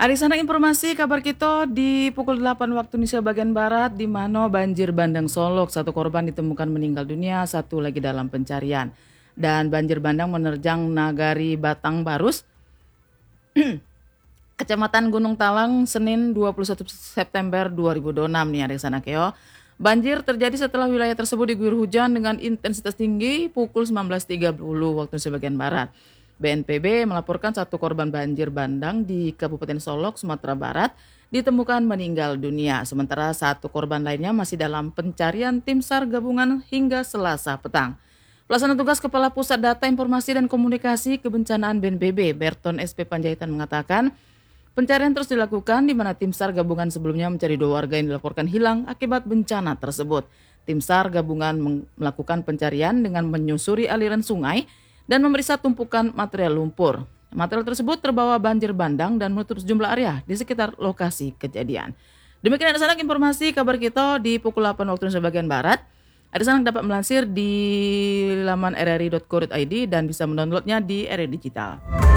Ada sana informasi kabar kita di pukul 8 waktu Indonesia bagian Barat di mana banjir bandang Solok. Satu korban ditemukan meninggal dunia, satu lagi dalam pencarian. Dan banjir bandang menerjang Nagari Batang Barus, Kecamatan Gunung Talang, Senin 21 September 2026 nih ada sana keo. Banjir terjadi setelah wilayah tersebut diguyur hujan dengan intensitas tinggi pukul 19.30 waktu Indonesia bagian Barat. BNPB melaporkan satu korban banjir bandang di Kabupaten Solok, Sumatera Barat ditemukan meninggal dunia. Sementara satu korban lainnya masih dalam pencarian tim SAR gabungan hingga Selasa petang. Pelaksana tugas Kepala Pusat Data Informasi dan Komunikasi Kebencanaan BNPB, Berton SP Panjaitan mengatakan, pencarian terus dilakukan di mana tim SAR gabungan sebelumnya mencari 2 warga yang dilaporkan hilang akibat bencana tersebut. Tim SAR gabungan melakukan pencarian dengan menyusuri aliran sungai dan memeriksa tumpukan material lumpur. Material tersebut terbawa banjir bandang dan menutup sejumlah area di sekitar lokasi kejadian. Demikian ada sana informasi kabar kita di pukul 8 waktu Indonesia bagian Barat. Ada sana dapat melansir di laman rri.co.id dan bisa mendownloadnya di RRI Digital.